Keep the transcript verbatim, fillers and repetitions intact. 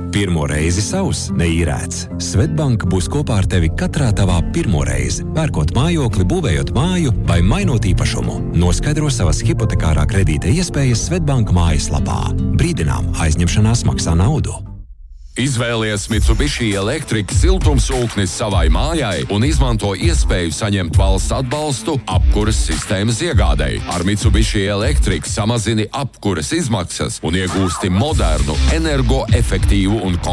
Pirmo reizi savs, neīrēts. Svetbank būs kopā ar tevi katrā tavā pirmo reizi, pērkot mājokli, būvējot māju vai mainot īpašumu. Noskaidro savas hipotekārā kredīta iespējas Svetbank mājaslapā. Brīdinām, aizņemšanās maksā naudu. Izvēlies Mitsubishi Electric siltumsūknis savai mājai un izmanto iespēju saņemt valsts atbalstu apkuras sistēmas iegādei. Ar Mitsubishi Electric samazini apkuras izmaksas un iegūsti modernu, energoefektīvu un